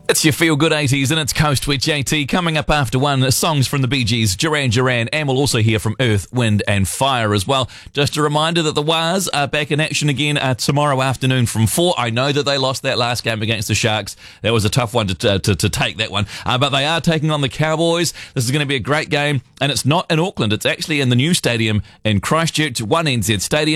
It's your feel-good 80s and it's Coast with JT. Coming up after one, songs from the Bee Gees, Duran Duran, and we'll also hear from Earth, Wind and Fire as well. Just a reminder that the Waz are back in action again tomorrow afternoon from 4. I know that they lost that last game against the Sharks. That was a tough one to take, that one. But they are taking on the Cowboys. This is going to be a great game, and it's not in Auckland. It's actually in the new stadium in Christchurch, 1NZ Stadium.